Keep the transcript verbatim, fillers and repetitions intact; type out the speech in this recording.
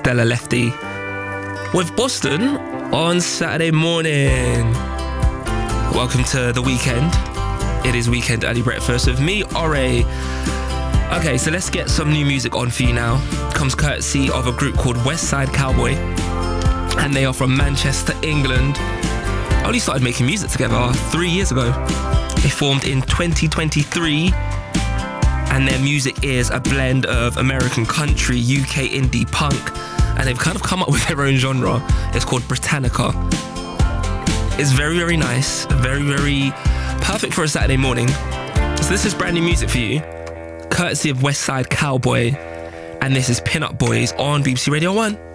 Stella Lefty with Boston on Saturday morning. Welcome to the weekend. It is Weekend Early Breakfast with me, Ore. Okay, so let's get some new music on for you now. Comes courtesy of a group called West Side Cowboy, and they are from Manchester, England. Only started making music together three years ago. They formed in twenty twenty-three, and their music is a blend of American country, U K indie punk, and they've kind of come up with their own genre. It's called Britannica. It's very, very nice, very, very perfect for a Saturday morning. So this is brand new music for you, courtesy of West Side Cowboy, and this is Pin Up Boys on B B C Radio one.